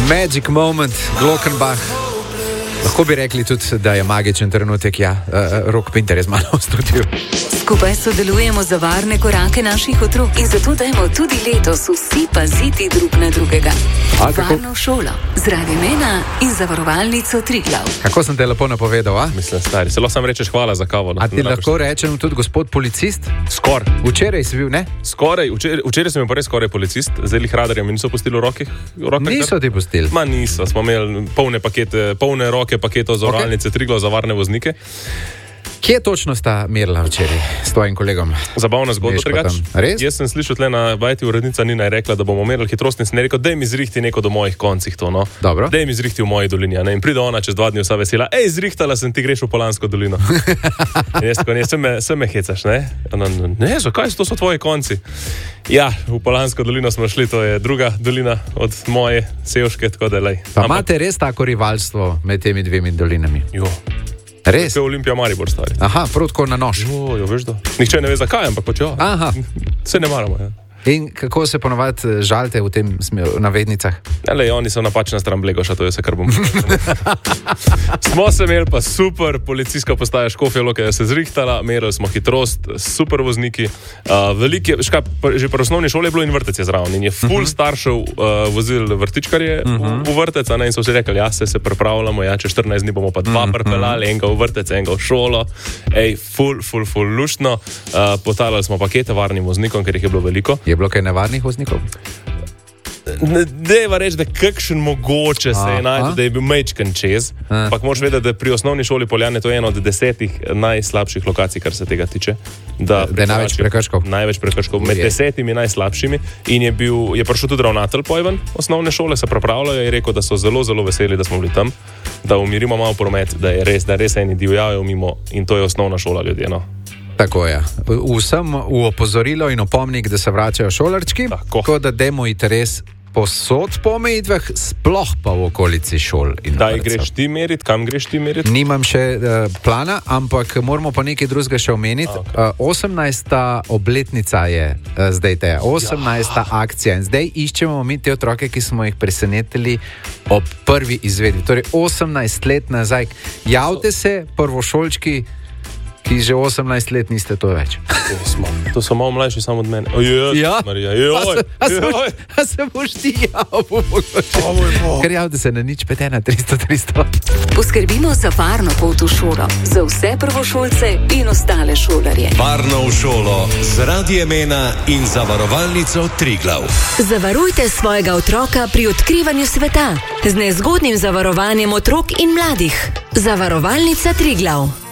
Magic moment, Glockenbach. Lahko bi rekli tudi, da je magičen trenutek, Rok Pinter je z mano v studiu. Skupaj sodelujemo za varne korake naših otrok in zato dajmo tudi letos vsi paziti drug na drugega. Varno šolo, zaradi mena in zavarovalnico Triglav. Kako sem te lepo napovedal, a? Mislim, stari, se lahko sam rečeš hvala za kavo. A ti lahko rečem tudi gospod policist? Včeraj si bil, ne? Včeraj sem bil pa res skoraj policist, zelih radarjem in niso pustili v rokih. Niso ti pustili? Ma niso, smo imeli polne roke paketov zavarovalnice Triglav za varne voznike. Kje točno sta merila včeraj s tvojim kolegom? Zabavna zgodba drugač. Res? Jaz sem slišal tle na vajti urednica Nina je rekla, da bomo merili hitrost in sem rekel, daj mi zrihti neko do mojih koncih to, no. Dobro. Daj mi zrihti v moji dolini, ne. In pride ona čez 2 dni vsa vesela, zrihtala sem, ti greš v Polansko dolino. In jaz tako, se me hecaš, ne? Ne, zakaj to so tvoji konci? Ja, v Polansko dolino smo šli, to je druga dolina od moje Sevške, tako da lej. Pa imate res tako rivalstvo med temi dvemi dolinami? Jo. Res? To je Olimpija Maribor, stari. Aha, prav tako na nož. Jo, veš da. Nihče ne ve zakaj, ampak počeo. Aha. Se ne maramo, ja. In kako se ponovadi žalite v tem navednicah? Lej, oni so napačna stran Blegoša, to je vse, kar bom. Smo se imeli pa super, policijska postaja Škofja Loka je se zrihtala, merili smo hitrost, super vozniki, že pri osnovni šoli je bilo in vrtec je zraven in je full staršev vozil vrtičkarje v vrtec, in so vsi rekli, se pripravljamo, čez 14 dni bomo pa 2 pripeljali, enega v vrtec, enega v šolo, full luštno, potalali smo pakete varnim voznikom, ker jih je bilo veliko. Je bilo kaj nevarnih voznikov? Dejva reči, da kakšen mogoče se je najti, da je bil mečken čez, ampak moraš vedeti, da pri osnovni šoli Poljane to je ena od 10 najslabših lokacij, kar se tega tiče. Da je največ prekrškov? Največ prekrškov, med 10 najslabšimi in je prišel tudi ravnatelj Pojven osnovne šole, se pripravljajo, je rekel, da so zelo veseli, da smo bili tam, da umirimo malo promet, da res eni divjajo mimo in to je osnovna šola ljudje, no. Tako je. Vsem v opozorilo in opomnik, da se vračajo šolarčki, tako da dajmo iti res posod po omejitvah, sploh pa v okolici šol. Daj greš ti meriti, kam greš ti meriti? Nimam še plana, ampak moramo pa nekaj drugega še omeniti. 18. obletnica je zdaj te, 18. akcija in zdaj iščemo mi te otroke, ki smo jih presenetili ob prvi izvedbi. Torej 18 let nazaj. Javite se, prvošolčki, ki že 18 let niste to več. To so malo mlajši samo od mene. Ja? Marija, a se boš ti javil? Ker javite se na 051 300 300. Poskrbimo za varno pot v šolo, za vse prvošolce in ostale šolarje. Varno v šolo z Radiem 1 in zavarovalnico Triglav. Zavarujte svojega otroka pri odkrivanju sveta z nezgodnim zavarovanjem otrok in mladih. Zavarovalnica Triglav.